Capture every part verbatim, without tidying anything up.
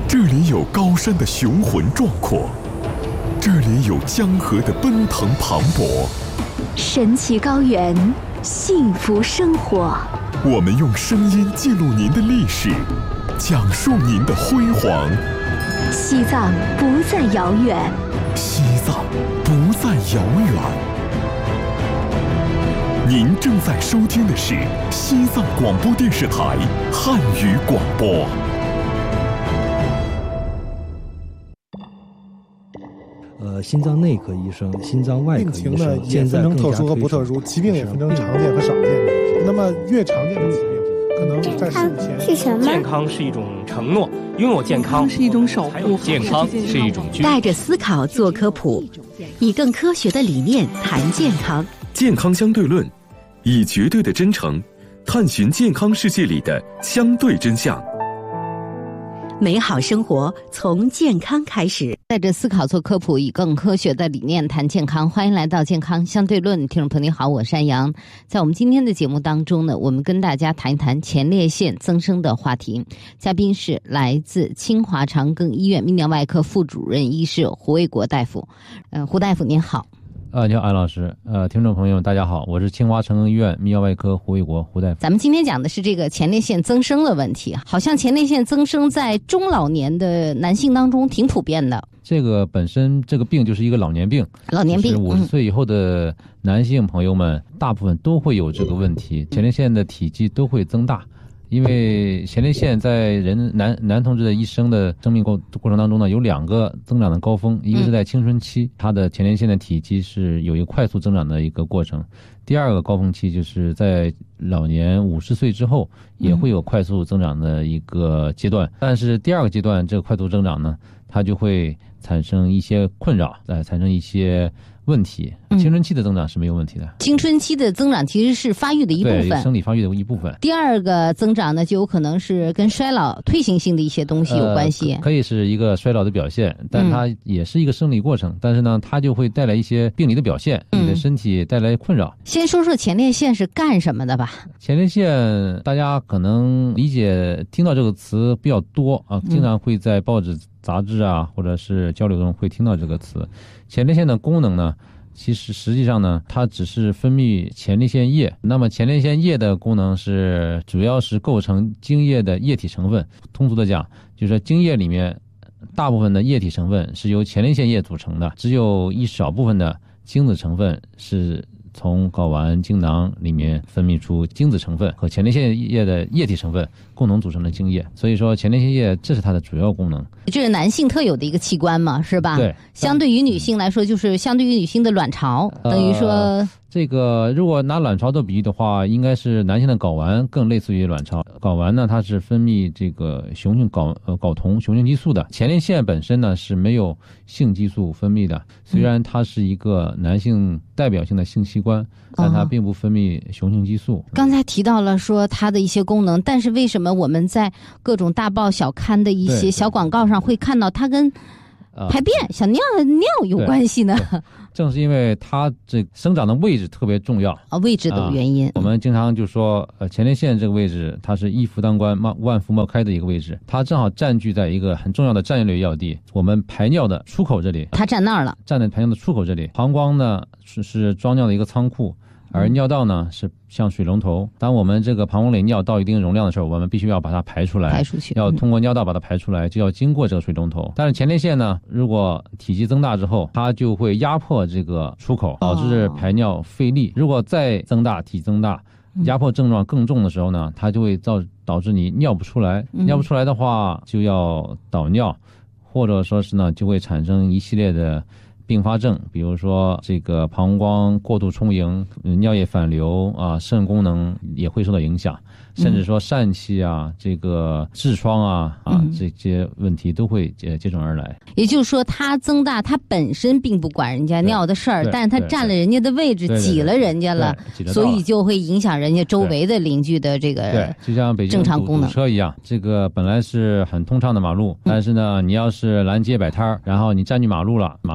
这里有高山的雄浑壮阔，这里有江河的奔腾磅礴。 神奇高原，幸福生活。 我们用声音记录您的历史，讲述您的辉煌。 西藏不再遥远， 西藏不再遥远。您正在收听的是西藏广播电视台汉语广播。 呃，心脏内科医生、心脏外科医生， 病情呢也分成特殊和不特殊，疾病也分成常见和少见。那么越常见的疾病，可能在事物前是什么？ 健康是一种承诺，拥有健康是一种守护， 健康是一种居。 带着思考做科普，以更科学的理念谈健康。 健康相对论，以绝对的真诚探寻健康世界里的相对真相。 美好生活从健康开始， 带着思考做科普，以更科学的理念谈健康。欢迎来到健康相对论，听众朋友你好，我是山羊。在我们今天的节目当中呢，我们跟大家谈一谈前列腺增生的话题。嘉宾是来自清华长庚医院泌尿外科副主任医师胡卫国大夫。呃，胡大夫您好。 呃，你好，安老师。呃，听众朋友大家好，我是清华长庚医院泌尿外科胡卫国胡大夫。 咱们今天讲的是这个前列腺增生的问题，好像前列腺增生在中老年的男性当中挺普遍的。 这个本身这个病就是一个老年病， 老年病， 五十岁以后的男性朋友们、嗯、大部分都会有这个问题，前列腺的体积都会增大。因为前列腺在人男男同志的一生的生命过过程当中呢，有两个增长的高峰，一个是在青春期，它的前列腺的体积是有一个快速增长的一个过程；第二个高峰期就是在老年五十岁之后，也会有快速增长的一个阶段。但是第二个阶段这个快速增长呢，它就会产生一些困扰，呃，产生一些问题。青春期的增长是没有问题的、嗯、 青春期的增长其实是发育的一部分， 对，生理发育的一部分。 第二个增长呢，就有可能是跟衰老退行性的一些东西有关系、 呃、可以是一个衰老的表现，但它也是一个生理过程、嗯、但是呢它就会带来一些病理的表现，你的身体带来困扰、嗯、 先说说前列腺是干什么的吧。 前列腺大家可能理解听到这个词比较多啊，经常会在报纸杂志啊或者是交流中会听到这个词。前列腺的功能呢，其实实际上呢，它只是分泌前列腺液。那么前列腺液的功能是主要是构成精液的液体成分。通俗的讲，就是说精液里面大部分的液体成分是由前列腺液组成的，只有一少部分的精子成分是从睾丸、精囊里面分泌出精子成分和前列腺液的液体成分共同组成的精液。所以说前列腺液这是它的主要功能。 这是男性特有的一个器官嘛，是吧？ 对。 相对于女性来说，就是相对于女性的卵巢，呃、等于说这个如果拿卵巢做比喻的话，应该是男性的睾丸更类似于卵巢。睾丸呢，它是分泌这个雄性睾呃睾酮雄性激素的。前列腺本身呢是没有性激素分泌的，虽然它是一个男性代表性的性器官，但它并不分泌雄性激素。 刚才提到了说它的一些功能，但是为什么我们在各种大报小刊的一些小广告上会看到它跟排便、呃、小尿尿有关系呢？ 正是因为它这生长的位置特别重要啊，位置的原因、 啊。我们经常就说，呃，前列腺这个位置，它是一夫当关，万夫莫开的一个位置，它正好占据在一个很重要的战略要地，我们排尿的出口这里， 它站那儿了， 站在排尿的出口这里。膀胱呢是是装尿的一个仓库。而尿道呢是像水龙头，当我们这个膀胱里尿到一定容量的时候，我们必须要把它排出来， 排出去， 要通过尿道把它排出来，就要经过这个水龙头。但是前列腺呢，如果体积增大之后，它就会压迫这个出口，导致排尿费力。如果再增大，体积增大，压迫症状更重的时候呢，它就会造导致你尿不出来，尿不出来的话就要导尿，或者说是呢就会产生一系列的并发症，比如说这个膀胱过度充盈、尿液反流啊，肾功能也会受到影响，甚至说疝气啊、这个痔疮啊啊这些问题都会接接踵而来。 也就是说，它增大，它本身并不管人家尿的事儿，但是它占了人家的位置，挤了人家了，所以就会影响人家周围的邻居的这个对，就像北京正常功能堵车一样，这个本来是很通畅的马路，但是呢，你要是拦街摆摊儿，然后你占据马路了，马路就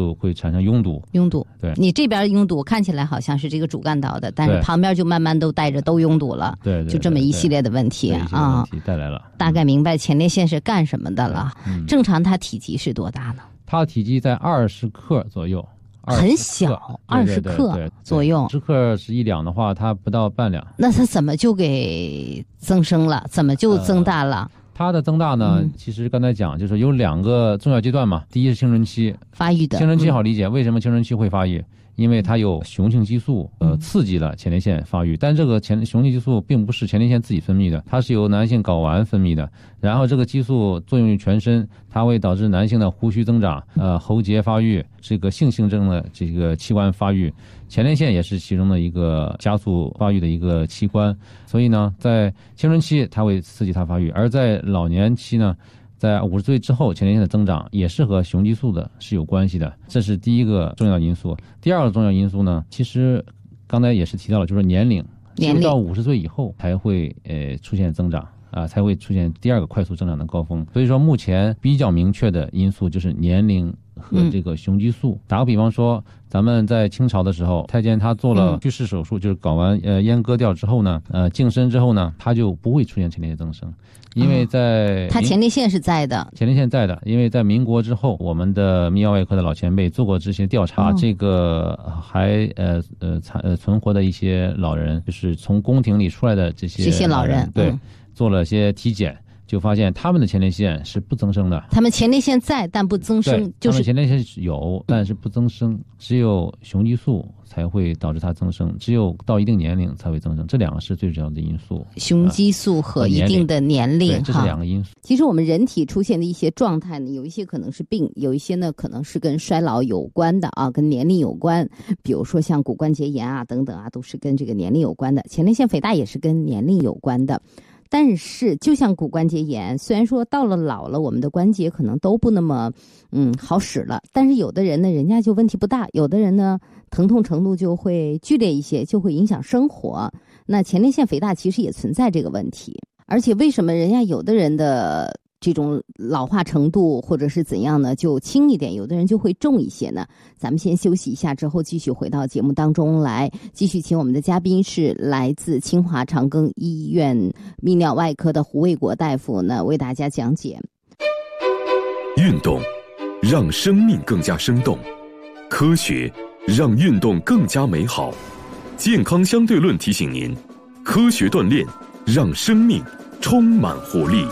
就会产生拥堵。 拥堵， 对， 你这边拥堵看起来好像是这个主干道的，但是旁边就慢慢都带着都拥堵了。 对， 就这么一系列的问题啊， 问题带来了。 大概明白前列腺是干什么的了。嗯、正常它体积是多大呢？ 它的体积在二十克左右。 很小，二十克左右。 十克是一两的话，它不到半两。 那它怎么就给增生了？怎么就增大了？呃、 它的增大呢，嗯、其实刚才讲就是有两个重要阶段嘛。第一是青春期发育的， 青春期好理解，嗯、为什么青春期会发育？因为它有雄性激素，呃，刺激了前列腺发育，但这个前雄性激素并不是前列腺自己分泌的，它是由男性睾丸分泌的。然后这个激素作用于全身，它会导致男性的胡须增长，呃，喉结发育，这个性性征的这个器官发育，前列腺也是其中的一个加速发育的一个器官。所以呢，在青春期它会刺激它发育，而在老年期呢，在五十岁之后，前列腺的增长也是和雄激素的是有关系的，这是第一个重要因素。第二个重要因素呢，其实刚才也是提到了，就是年龄， 年龄到五十岁以后才会呃出现增长啊、呃，才会出现第二个快速增长的高峰。所以说，目前比较明确的因素就是年龄和这个雄激素。嗯、打个比方说，咱们在清朝的时候，太监他做了去世手术，嗯、就是睾丸呃阉割掉之后呢，呃净身之后呢，他就不会出现前列腺增生。因为在、 哦、他前列腺是在的， 前列腺在的，因为在民国之后，我们的泌尿外科的老前辈做过这些调查，哦、这个还呃呃残呃存活的一些老人，就是从宫廷里出来的这些这些老人， 对， 嗯、 做了些体检，就发现他们的前列腺是不增生的。 他们前列腺在，但不增生，就是他们前列腺有，但是不增生，只有雄激素才会导致它增生，只有到一定年龄才会增生，这两个是最主要的因素。 雄激素和一定的年龄， 对，这是两个因素。 其实我们人体出现的一些状态呢，有一些可能是病，有一些呢可能是跟衰老有关的啊，跟年龄有关。比如说像骨关节炎啊等等啊，都是跟这个年龄有关的。前列腺肥大也是跟年龄有关的。但是就像骨关节炎，虽然说到了老了，我们的关节可能都不那么嗯好使了，但是有的人呢，人家就问题不大，有的人呢疼痛程度就会剧烈一些，就会影响生活。那前列腺肥大其实也存在这个问题，而且为什么人家有的人的这种老化程度或者是怎样呢，就轻一点，有的人就会重一些呢？咱们先休息一下，之后继续回到节目当中来，继续请我们的嘉宾是来自清华长庚医院泌尿外科的胡卫国大夫呢，为大家讲解。 运动让生命更加生动，科学让运动更加美好。健康相对论提醒您，科学锻炼让生命充满活力。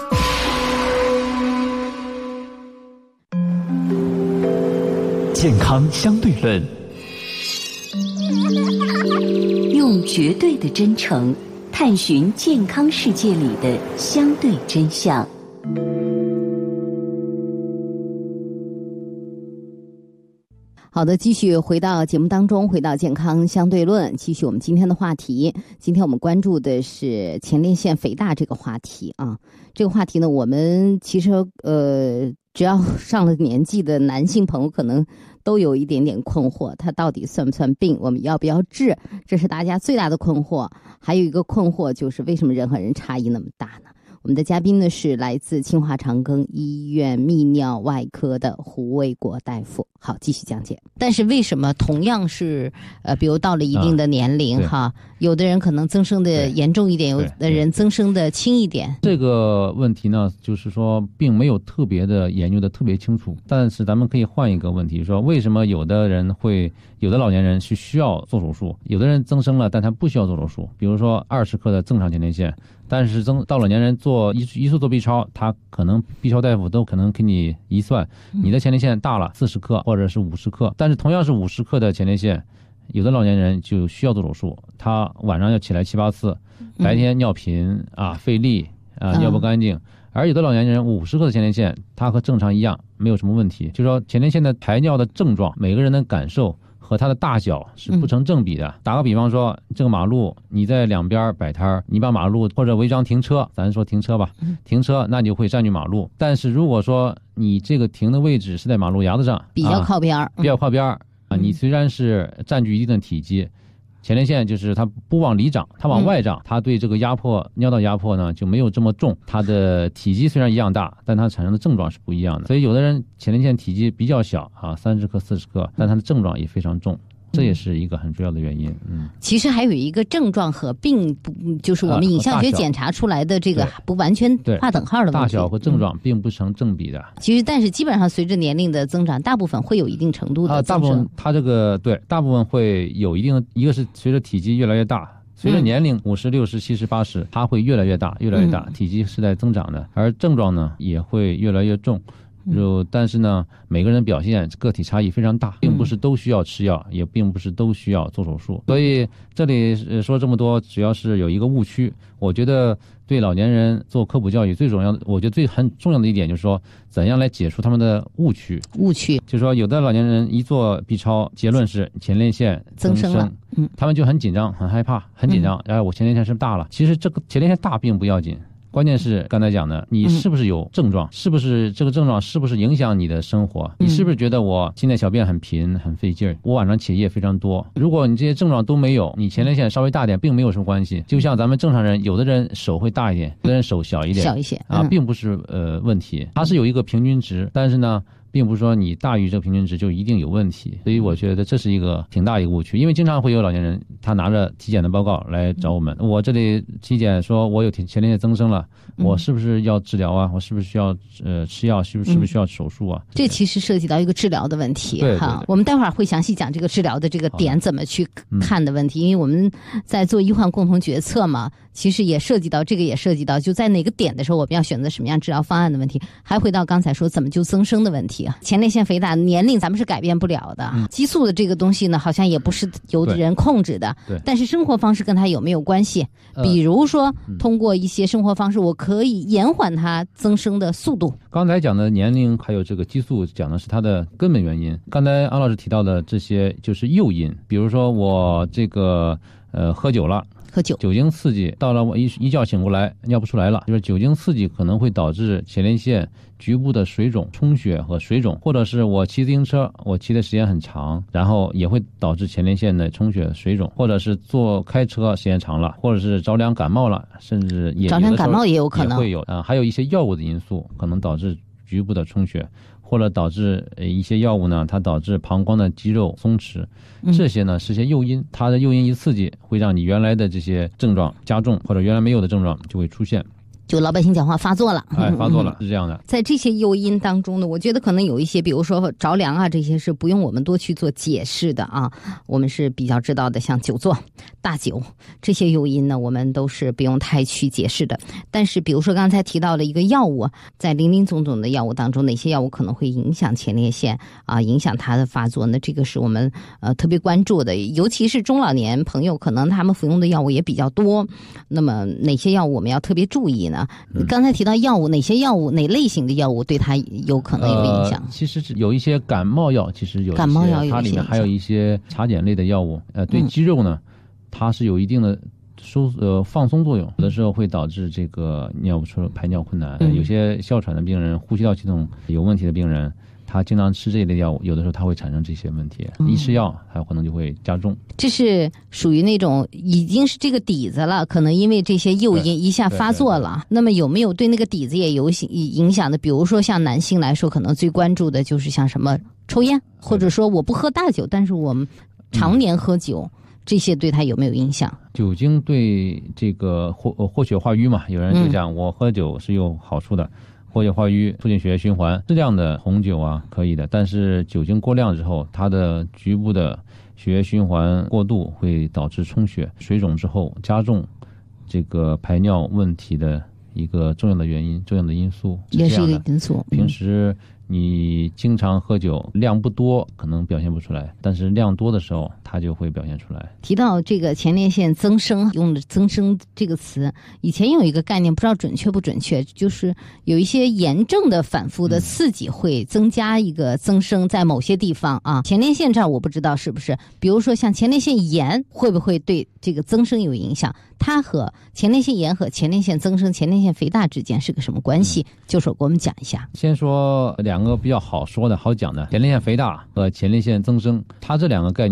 健康相对论， 用绝对的真诚探寻健康世界里的相对真相。好的，继续回到节目当中，回到健康相对论，继续我们今天的话题。今天我们关注的是前列腺肥大这个话题啊。这个话题呢，我们其实呃，只要上了年纪的男性朋友可能都有一点点困惑，它到底算不算病？我们要不要治？这是大家最大的困惑。还有一个困惑就是为什么人和人差异那么大呢？我们的嘉宾呢是来自清华长庚医院泌尿外科的胡卫国大夫。好，继续讲解。但是为什么同样是呃，比如到了一定的年龄、啊、哈，有的人可能增生的严重一点，有的人增生的轻一点？ 这个问题呢，就是说并没有特别的研究的特别清楚。但是咱们可以换一个问题，说为什么有的人会，有的老年人是需要做手术，有的人增生了，但他不需要做手术。比如说二十克的正常前列腺，但是增到老年人做一一次做 B 超，他可能 B 超大夫都可能给你一算，你的前列腺大了四十克或者是五十克，但是同样是五十克的前列腺，有的老年人就需要做手术，他晚上要起来七八次，白天尿频啊、费力啊、尿不干净。而有的老年人五十克的前列腺，他和正常一样，没有什么问题。就是说前列腺的排尿的症状，每个人的感受和它的大小是不成正比的。嗯、打个比方说，这个马路你在两边摆摊，你把马路或者违章停车，咱说停车吧，嗯、停车那你就会占据马路。但是如果说你这个停的位置是在马路牙子上， 比较靠边、 啊、比较靠边啊，你虽然是占据一定的体积， 前列腺就是它不往里长，它往外长，它对这个压迫尿道压迫呢就没有这么重，它的体积虽然一样大，但它产生的症状是不一样的。所以有的人前列腺体积比较小啊，三十克四十克，但它的症状也非常重。这也是一个很重要的原因。嗯， 其实还有一个症状和病不，就是我们影像学检查出来的这个不完全划等号的问题。 大小和症状并不成正比的。 嗯、其实，但是基本上随着年龄的增长，大部分会有一定程度的增生。 啊，大部分它这个对，大部分会有一定的，一个是随着体积越来越大。随着年龄五十、六十、七十、八十，它会越来越大，越来越大，体积是在增长的，而症状呢也会越来越重。就但是呢，每个人的表现个体差异非常大，并不是都需要吃药，也并不是都需要做手术。所以这里说这么多，主要是有一个误区。我觉得对老年人做科普教育最重要的，我觉得最很重要的一点就是说，怎样来解除他们的误区。 误区就是说，有的老年人一做 B 超，结论是前列腺增生， 增生了，嗯， 他们就很紧张、很害怕、很紧张。然后我前列腺是不是大了？其实这个前列腺大并不要紧。关键是刚才讲的，你是不是有症状、嗯、是不是这个症状是不是影响你的生活、嗯、你是不是觉得我现在小便很频很费劲儿，我晚上起夜非常多。如果你这些症状都没有，你前列腺稍微大点并没有什么关系。就像咱们正常人，有的人手会大一点，有的人手小一点， 小一些、嗯、 啊，并不是呃问题，它是有一个平均值，但是呢并不是说你大于这个平均值就一定有问题。所以我觉得这是一个挺大一个误区。因为经常会有老年人他拿着体检的报告来找我们、嗯、我这里体检说我有前列腺增生了，我是不是要治疗啊？我是不是需要呃吃药？是不是是不是需要手术啊？ 这其实涉及到一个治疗的问题。 对， 哈，我们待会儿会详细讲这个治疗的这个点怎么去看的问题，因为我们在做医患共同决策嘛，其实也涉及到这个，也涉及到就在哪个点的时候我们要选择什么样治疗方案的问题。还回到刚才说怎么就增生的问题啊，前列腺肥大年龄咱们是改变不了的，嗯、激素的这个东西呢，好像也不是由人控制的。 对， 但是生活方式跟它有没有关系？比如说、呃、通过一些生活方式，我可以延缓它增生的速度。 刚才讲的年龄还有这个激素，讲的是它的根本原因。刚才安老师提到的这些就是诱因，比如说我这个呃喝酒了。 喝酒， 酒精刺激到了我一一觉醒过来尿不出来了，就是酒精刺激可能会导致前列腺局部的水肿、充血和水肿，或者是我骑自行车，我骑的时间很长，然后也会导致前列腺的充血、水肿，或者是坐开车时间长了，或者是着凉感冒了，甚至也着凉感冒也有可能也会有啊、呃，还有一些药物的因素可能导致局部的充血。或者导致一些药物呢，它导致膀胱的肌肉松弛，这些呢是些诱因，它的诱因一刺激，会让你原来的这些症状加重，或者原来没有的症状就会出现。 就老百姓讲话发作了， 哎，发作了、嗯、是这样的。 在这些诱因当中呢，我觉得可能有一些，比如说着凉啊，这些是不用我们多去做解释的啊。我们是比较知道的，像久坐、大酒这些诱因呢，我们都是不用太去解释的。但是，比如说刚才提到的一个药物，在林林总总的药物当中，哪些药物可能会影响前列腺啊，影响它的发作呢？这个是我们呃特别关注的，尤其是中老年朋友，可能他们服用的药物也比较多。那么哪些药物我们要特别注意呢？嗯、刚才提到药物，哪些药物、哪类型的药物对它有可能有影响？ 呃、其实有一些感冒药，其实有一些感冒药有它里面还有一些茶碱类的药物，呃，对肌肉呢，嗯、它是有一定的收呃放松作用，有的时候会导致这个尿不出排尿困难。嗯、有些哮喘的病人、呼吸道系统有问题的病人，他经常吃这类药物，有的时候他会产生这些问题，嗯、一吃药还有可能就会加重。 这是属于那种已经是这个底子了，可能因为这些诱因一下发作了。那么有没有对那个底子也有影响的？比如说像男性来说，可能最关注的就是像什么抽烟，或者说我不喝大酒，但是我们常年喝酒。嗯，这些对他有没有影响？ 酒精对这个活活血化瘀嘛，有人就讲我喝酒是有好处的。嗯，活血化瘀，促进血液循环，适量的红酒啊可以的，但是酒精过量之后，它的局部的血液循环过度会导致充血、水肿之后加重这个排尿问题的一个重要的原因、重要的因素。 也是一个因素。 平时你经常喝酒，量不多可能表现不出来，但是量多的时候它就会表现出来。 提到这个前列腺增生，用的增生这个词，以前有一个概念，不知道准确不准确，就是有一些炎症的反复的刺激会增加一个增生在某些地方啊。前列腺这儿我不知道是不是，比如说像前列腺炎会不会对这个增生有影响？它和前列腺炎和前列腺增生、前列腺肥大之间是个什么关系？教授给我们讲一下。 先说两个比较好说的好讲的，前列腺肥大和前列腺增生，它这两个概念呢是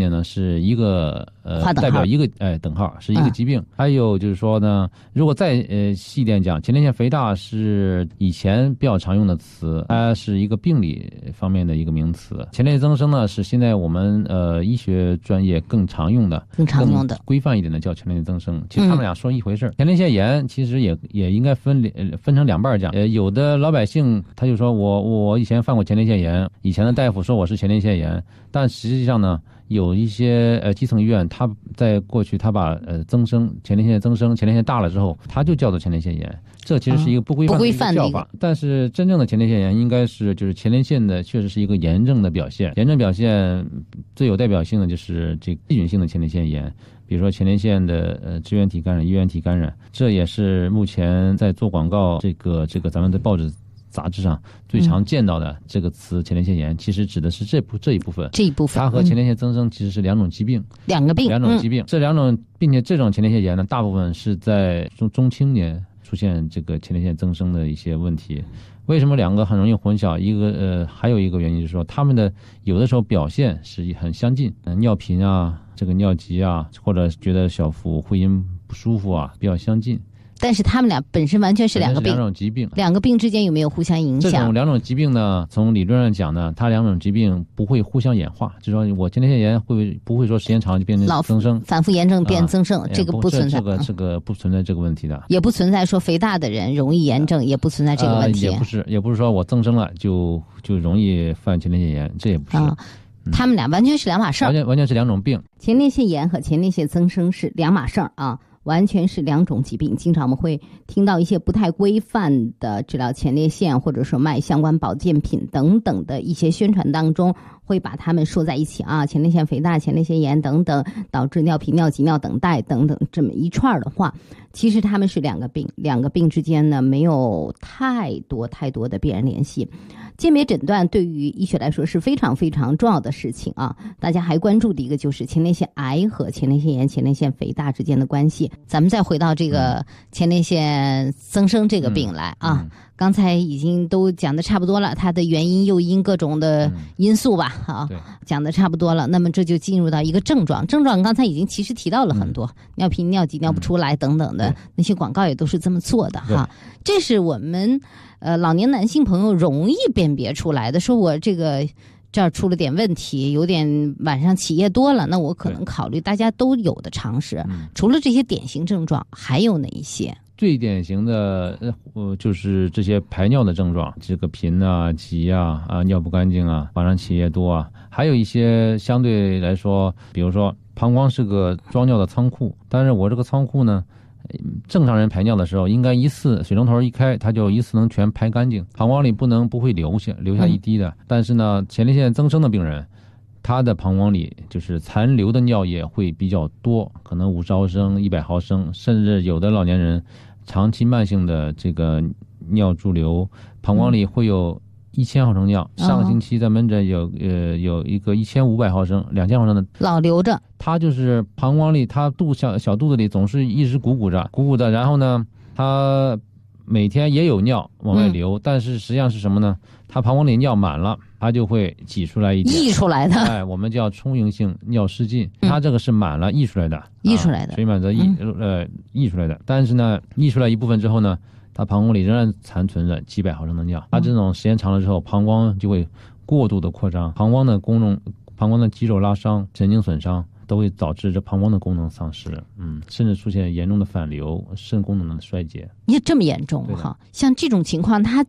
是一个呃代表一个哎等号是一个疾病。嗯、还有就是说呢，如果再呃细一点讲，前列腺肥大是以前比较常用的词，它是一个病理方面的一个名词。前列腺增生呢是现在我们呃医学专业更常用的、 更常用的、 规范一点的叫前列腺增生。其实他们俩说一回事。嗯、前列腺炎其实也也应该分分成两半讲。呃，有的老百姓他就说我我以前犯过前列腺炎，以前的大夫说我是前列腺炎，但实际上呢，有一些呃基层医院，他在过去他把呃增生前列腺增生前列腺大了之后，他就叫做前列腺炎，这其实是一个不规范的叫法。但是真正的前列腺炎应该是就是前列腺的确实是一个炎症的表现，炎症表现最有代表性的就是这个细菌性的前列腺炎。比如说前列腺的呃支原体感染、衣原体感染，这也是目前在做广告这个这个咱们的报纸杂志上最常见到的这个词前列腺炎，其实指的是这部这一部分。 这一部分它和前列腺增生其实是两种疾病， 两个病， 两种疾病。嗯、这两种，并且这种前列腺炎呢，大部分是在中中青年出现这个前列腺增生的一些问题。为什么两个很容易混淆？一个呃，还有一个原因就是说，他们的有的时候表现是很相近，呃、尿频啊，这个尿急啊，或者觉得小腹会阴不舒服啊，比较相近。 但是他们俩本身完全是两个病， 两种疾病， 两个病之间有没有互相影响？ 这种两种疾病呢，从理论上讲呢，它两种疾病不会互相演化，就是说我前列腺炎会不会说时间长就变成增生， 反复炎症变增生， 啊、 这个不存在， 这个这个不存在这个问题的， 也不存在说肥大的人容易炎症，也不存在这个问题， 呃、也不是，也不是说我增生了就就容易犯前列腺炎，这也不是。啊嗯、他们俩完全是两码事儿， 完全完全是两种病。 前列腺炎和前列腺增生是两码事儿啊。完全是两种疾病，经常我们会听到一些不太规范的治疗前列腺或者说卖相关保健品等等的一些宣传当中，会把它们说在一起啊，前列腺肥大、前列腺炎等等，导致尿频、尿急、尿等待等等这么一串的话，其实它们是两个病，两个病之间呢没有太多太多的必然联系。鉴别诊断对于医学来说是非常非常重要的事情啊！大家还关注的一个就是前列腺癌和前列腺炎、前列腺肥大之间的关系。咱们再回到这个前列腺增生这个病来啊，嗯嗯、刚才已经都讲的差不多了，它的原因、诱因各种的因素吧，嗯、啊，讲的差不多了。那么这就进入到一个症状，症状刚才已经其实提到了很多，嗯、尿频、尿急、尿不出来等等的、嗯、那些广告也都是这么做的哈。这是我们呃老年男性朋友容易辨别出来的，说我这个这儿出了点问题，有点晚上起夜多了，那我可能考虑大家都有的常识。除了这些典型症状，还有哪一些？ 最典型的呃就是这些排尿的症状，这个频啊、急啊、啊尿不干净啊、晚上起夜多啊，还有一些相对来说，比如说膀胱是个装尿的仓库，但是我这个仓库呢。正常人排尿的时候，应该一次水龙头一开，它就一次能全排干净，膀胱里不能不会留下留下一滴的。嗯、但是呢，前列腺增生的病人，他的膀胱里就是残留的尿液会比较多，可能五十毫升、一百毫升，甚至有的老年人长期慢性的这个尿驻留，膀胱里会有一千毫升尿。上个星期在门诊有呃有一个一千五百毫升、两千毫升的老留着， 他就是膀胱里，他肚小小肚子里总是一直鼓鼓着，鼓鼓的。然后呢，他每天也有尿往外流，嗯、但是实际上是什么呢？他膀胱里尿满了，他就会挤出来一点， 溢出来的。 哎，我们叫充盈性尿失禁，嗯、他这个是满了溢出来的， 溢出来的， 啊、水满则溢，嗯、呃溢出来的。但是呢，溢出来一部分之后呢，他膀胱里仍然残存着几百毫升的尿，他这种时间长了之后，膀胱就会过度的扩张，膀胱的功能、膀胱的肌肉拉伤、神经损伤，都会导致这膀胱的功能丧失，嗯，甚至出现严重的反流、肾功能的衰竭。 你这么严重哈？像这种情况，它